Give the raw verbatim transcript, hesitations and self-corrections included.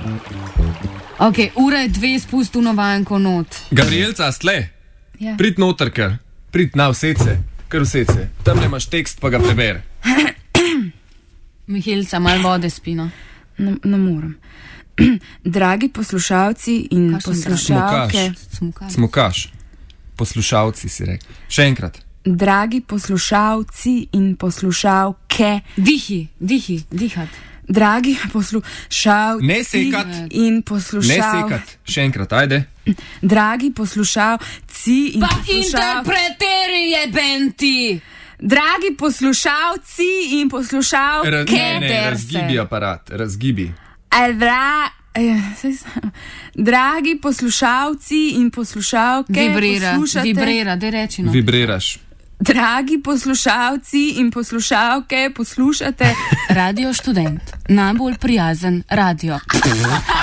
Ok, ura je dve, spustu novanko not. Gabrielca, stle? Ja. Prid noter, kar. Prid na vsece, kar vsece. Tam nemaš tekst, pa ga preber. Mihelica, malo vode spino. Ne, ne morem. Dragi poslušalci in Kakšen poslušalke. Smukaš. Smukaš. Poslušalci si rekel. Še enkrat. Dragi poslušalci in poslušalke. Dihi, dihi, dihat. Dragi poslušalci Ne sekat. in Ne poslušalke. sekat. Še enkrat, ajde. Dragi poslušalci in Pa poslušalke. interpreteri je benti. Dragi poslušalci in poslušalke. Ra ne, ne, Derse. razgibi aparat, razgibi. Dra eh, saj sem- Dragi poslušalci in poslušalke. Vibrira, poslušate- vibrira, daj reči no. Vibriraš. Dragi poslušalci in poslušalke, poslušate Radio Študent, najbolj prijazen radio.